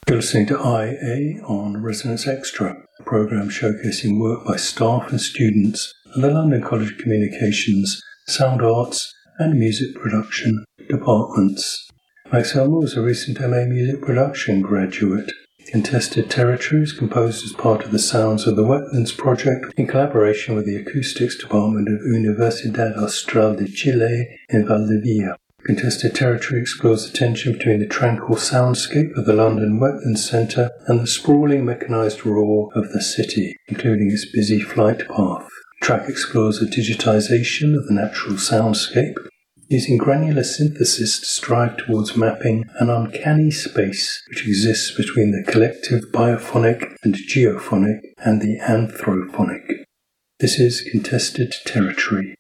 You're listening to IA on Resonance Extra, a programme showcasing work by staff and students at the London College of Communications, Sound Arts and Music Production departments. Max Helmer was a recent MA Music Production graduate. Contested Territory is composed as part of the Sounds of the Wetlands project in collaboration with the Acoustics Department of Universidad Austral de Chile in Valdivia. Contested Territory explores the tension between the tranquil soundscape of the London Wetlands Centre and the sprawling mechanised roar of the city, including its busy flight path. The track explores the digitisation of the natural soundscape, using granular synthesis to strive towards mapping an uncanny space which exists between the collective biophonic and geophonic and the anthrophonic. This is Contested Territory.